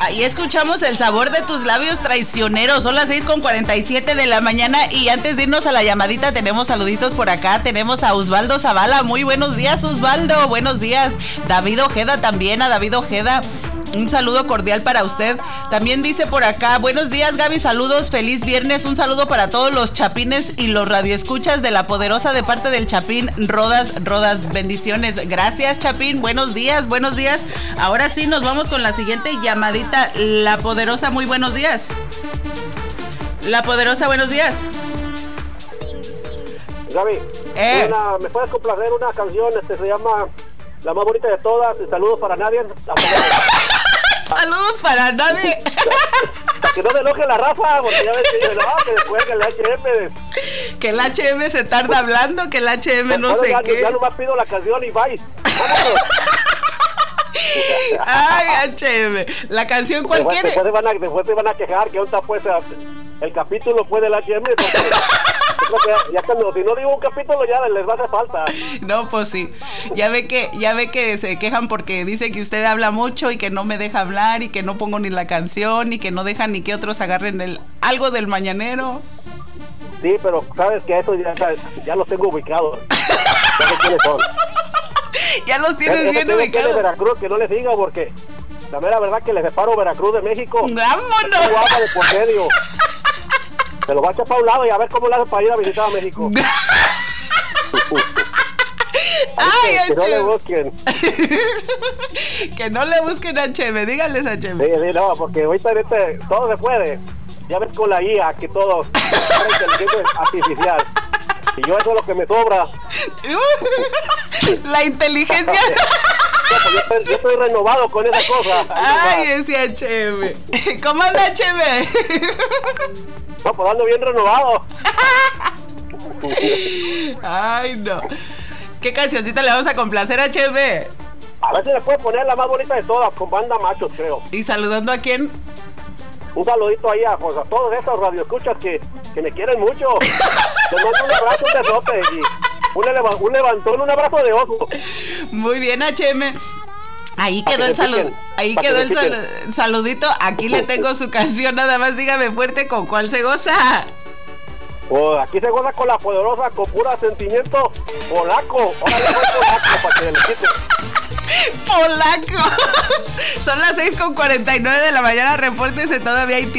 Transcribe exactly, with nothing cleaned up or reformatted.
Ahí escuchamos el sabor de tus labios traicioneros. Son las seis con cuarenta y siete de la mañana y antes de irnos a la llamadita tenemos saluditos por acá. Tenemos a Osvaldo Zavala. Muy buenos días, Osvaldo. Buenos días. David Ojeda también, a David Ojeda. Un saludo cordial para usted. También dice por acá, buenos días Gaby, saludos, feliz viernes. Un saludo para todos los chapines y los radioescuchas de La Poderosa de parte del Chapín Rodas, Rodas, bendiciones. Gracias Chapín, buenos días, buenos días. Ahora sí nos vamos con la siguiente llamadita. La Poderosa, muy buenos días. La Poderosa, buenos días. Gaby, eh. una, ¿me puedes complacer una canción? Este se llama La Más Bonita de Todas. Saludos para nadie. Saludos para nadie. Para que no me enoje la Rafa, porque ya ves que, no, que después que el H M. Que el H M se tarda hablando, que el H M no sé ya, qué. Ya nomás pido la canción y bye. Ay, H M. La canción cuál después, quiere. Después te, van a, después te van a quejar que ahorita pues el capítulo fue del H M. Ya cuando si no digo un capítulo ya les va a hacer falta. No, pues sí. Ya ve que ya ve que se quejan porque dice que usted habla mucho y que no me deja hablar y que no pongo ni la canción y que no dejan ni que otros agarren el, algo del mañanero. Sí, pero sabes que eso ya, ya los tengo ubicados. Ya sé quiénes son. Ya los tienes es, bien es ubicados. De Veracruz, que no les diga porque la mera verdad que les separo Veracruz de México. ¡Vámonos! De por medio. Se lo va a echar para un lado y a ver cómo le hace para ir a visitar a México. Ay, que, que no le busquen. Que no le busquen a H M, díganles a H M. Sí, sí, no, porque ahorita este, todo se puede. Ya ves con la I A que todo es inteligencia artificial. Y yo eso es lo que me sobra. La inteligencia. Yo estoy, yo estoy renovado con esa cosa. Ay, ese H M. ¿Cómo anda H M? No, pues ando bien renovado. Ay, no. ¿Qué cancioncita le vamos a complacer a H M? A ver si le puede poner la más bonita de todas, con Banda Machos, creo. ¿Y saludando a quién? Un saludito ahí a, pues, a todos esos radioescuchas que, que me quieren mucho. Les mando un abrazo, un besote y un, eleva, un levantón, un abrazo de oso. Muy bien, H M. Ahí quedó el saludo. Ahí quedó el sal, saludito. Aquí le tengo su canción. Nada más dígame fuerte con cuál se goza. Pues aquí se goza con La Poderosa, con pura sentimiento polaco. Órale, polaco, para que le quite. Polacos. Son las seis con cuarenta y nueve de la mañana. Repórtese, todavía hay tiempo.